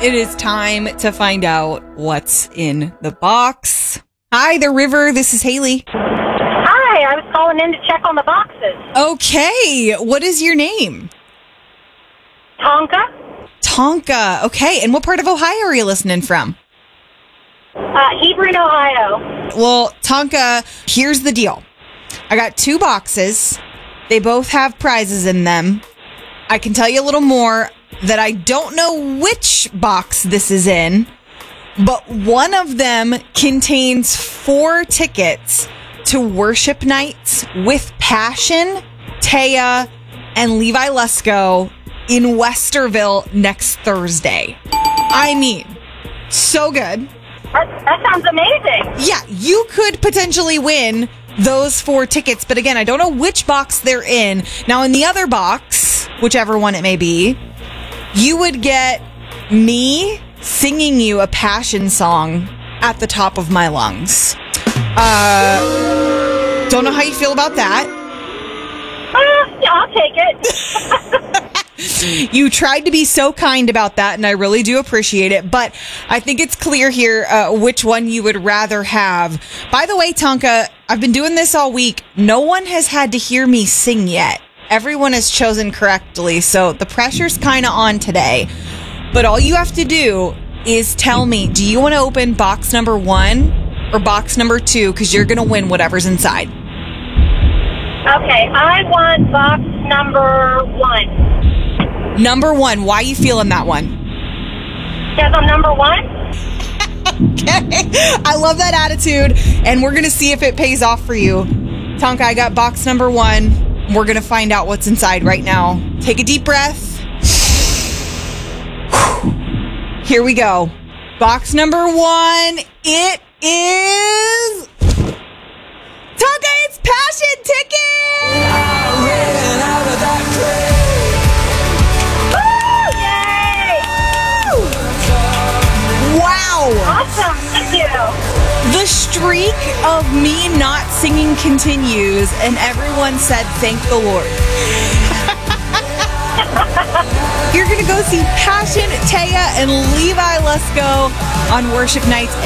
It is time to find out what's in the box. Hi, the River. This is Haley. Hi, I was calling in to check on the boxes. Okay, what is your name? Tonka, Tonka. Okay, and what part of Ohio are you listening from? Hebron, Ohio. Well, Tonka, here's the deal. I got 2 boxes. They both have prizes in them. I can tell you a little more that I don't know which box this is in, but one of them contains 4 tickets to worship nights with Passion, Taya, and Levi Lusko in Westerville next Thursday. I mean, so good. That sounds amazing. Yeah, you could potentially win those 4 tickets, but again, I don't know which box they're in. Now, in the other box, whichever one it may be, you would get me singing you a Passion song at the top of my lungs. Don't know how you feel about that. Yeah, I'll take it. You tried to be so kind about that, and I really do appreciate it. But I think it's clear here which one you would rather have. By the way, Tonka, I've been doing this all week. No one has had to hear me sing yet. Everyone has chosen correctly, so the pressure's kind of on today. But all you have to do is tell me, do you want to open box number 1 or box number 2? Because you're going to win whatever's inside. Okay, I want box number 1. Number 1, why are you feeling that one? Because I'm number 1? Okay, I love that attitude, and we're going to see if it pays off for you. Tonka, I got box number 1. We're going to find out what's inside right now. Take a deep breath. Here we go. Box number 1, it is... Tonka, it's Passion tickets! Wow! Awesome, thank you. The streak of me not singing continues, and everyone said, thank the Lord. You're going to go see Passion, Taya, and Levi Lusko on worship nights.